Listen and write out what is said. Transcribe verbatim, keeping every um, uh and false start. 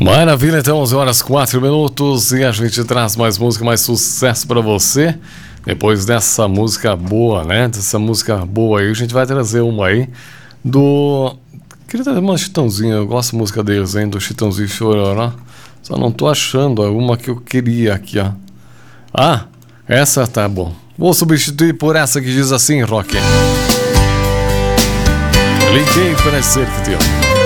Maravilha, então onze horas quatro minutos e a gente traz mais música, mais sucesso pra você. Depois dessa música boa, né? Dessa música boa aí, a gente vai trazer uma aí do... Queria trazer uma Chitãozinho, eu gosto da música deles, hein? Do Chitãozinho Chororó. Só não tô achando uma que eu queria aqui, ó. Ah, essa tá bom. Vou substituir por essa que diz assim, Rock. Liguei para ser teu.